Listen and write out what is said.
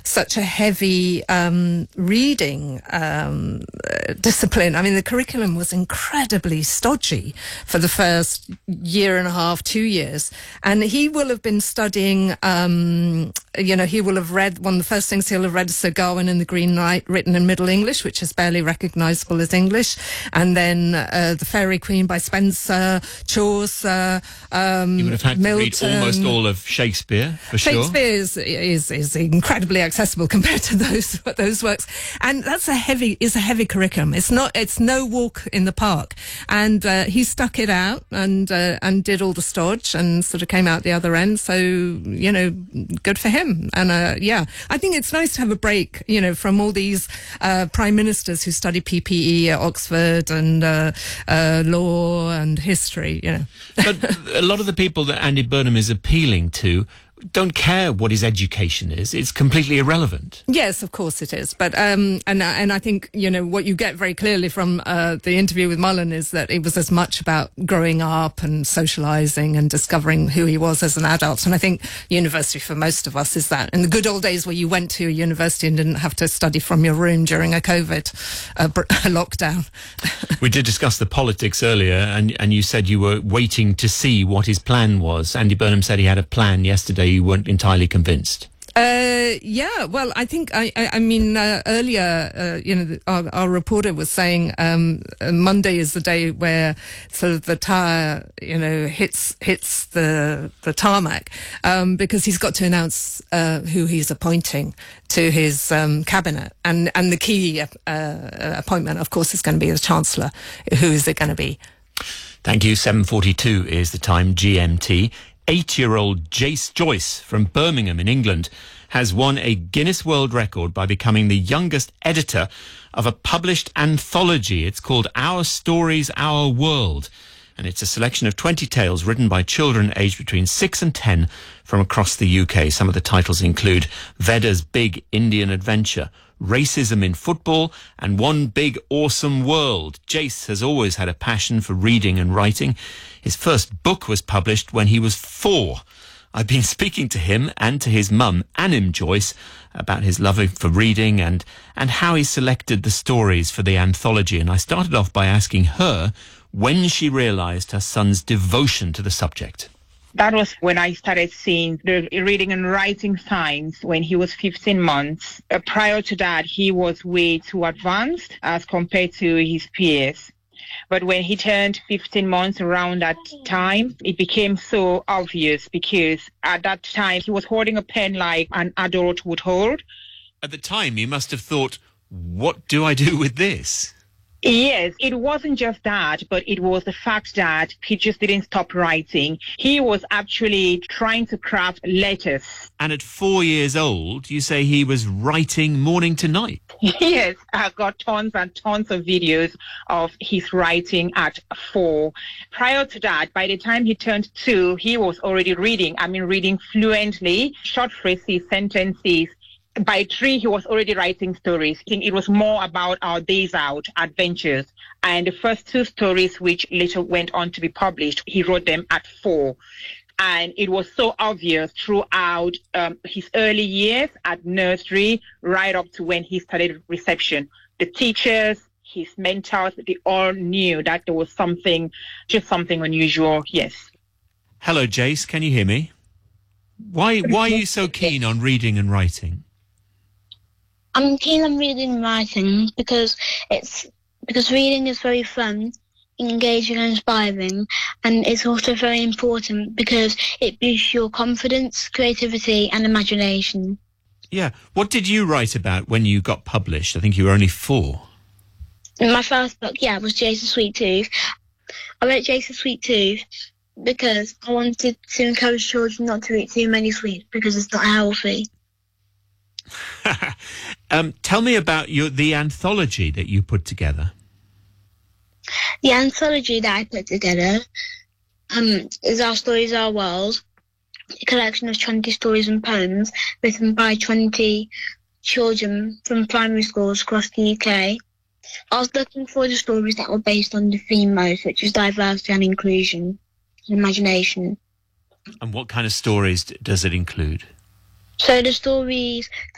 such a heavy reading discipline. I mean, the curriculum was incredibly stodgy for the first year and a half, 2 years. And he will have been studying, he will have read, one of the first things he'll have read is Sir Gawain and the Green Knight, written in Middle English, which is barely recognisable as English. And then The Fairy Queen by Spenser, Chaucer, you would have had Milton. to read almost all of Shakespeare, for sure. Shakespeare is incredibly accessible compared to those works. And that's a heavy curriculum. It's no walk in the park. And he stuck it out and did all the stodge and sort of came out the other end. So, good for him. And I think it's nice to have a break, from all these prime ministers who study PPE at Oxford and law and history, But a lot of the people that Andy Burnham is appealing to don't care what his education is. It's completely irrelevant. Yes, of course it is. But and I think what you get very clearly from the interview with Mullen is that it was as much about growing up and socialising and discovering who he was as an adult. And I think university for most of us is that. In the good old days where you went to a university and didn't have to study from your room during a COVID lockdown. We did discuss the politics earlier, and you said you were waiting to see what his plan was. Andy Burnham said he had a plan yesterday. You weren't entirely convinced. Well, I think, earlier, our reporter was saying Monday is the day where sort of the tire, hits the tarmac, because he's got to announce who he's appointing to his cabinet. And the key appointment, of course, is going to be the Chancellor. Who is it going to be? Thank you. 7:42 is the time, GMT. 8-year-old Jace Joyce from Birmingham in England has won a Guinness World Record by becoming the youngest editor of a published anthology. It's called Our Stories, Our World, and it's a selection of 20 tales written by children aged between 6 and 10 from across the UK. Some of the titles include Veda's Big Indian Adventure, Racism in Football, and One Big Awesome World. Jace has always had a passion for reading and writing. His first book was published when he was 4. I've been speaking to him and to his mum, Anim Joyce, about his love for reading and how he selected the stories for the anthology. And I started off by asking her when she realised her son's devotion to the subject. That was when I started seeing the reading and writing signs when he was 15 months. Prior to that, he was way too advanced as compared to his peers. But when he turned 15 months around that time, it became so obvious because at that time he was holding a pen like an adult would hold. At the time, you must have thought, what do I do with this? Yes, it wasn't just that, but it was the fact that he just didn't stop writing. He was actually trying to craft letters. And at 4 years old, you say he was writing morning to night? Yes, I've got tons and tons of videos of his writing at 4. Prior to that, by the time he turned 2, he was already reading. Reading fluently, short phrases, sentences. By 3, he was already writing stories. I think it was more about our days out adventures. And the first 2 stories, which later went on to be published, he wrote them at 4. And it was so obvious throughout his early years at nursery, right up to when he started reception. The teachers, his mentors, they all knew that there was something unusual. Yes. Hello, Jace. Can you hear me? Why are you so keen on reading and writing? I'm keen on reading and writing because reading is very fun, engaging and inspiring, and it's also very important because it boosts your confidence, creativity and imagination. Yeah. What did you write about when you got published? I think you were only 4. My first book, was Jason Sweet Tooth. I wrote Jason Sweet Tooth because I wanted to encourage children not to eat too many sweets because it's not healthy. Tell me about the anthology that you put together. The anthology that I put together is Our Stories, Our World, a collection of 20 stories and poems written by 20 children from primary schools across the UK. I was looking for the stories that were based on the theme most, which is diversity and inclusion and imagination. And what kind of stories does it include? So the stories